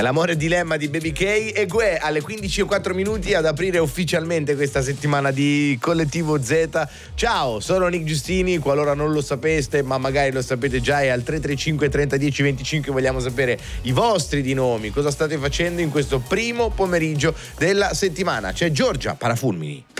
l'amore dilemma di Baby K e Gue alle 15:04 ad aprire ufficialmente questa settimana di Collettivo Z. Ciao, sono Nick Giustini, qualora non lo sapeste, ma magari lo sapete già, è al 335 30 10 25 vogliamo sapere i vostri di nomi, cosa state facendo in questo primo pomeriggio della settimana. C'è Giorgia Parafulmini.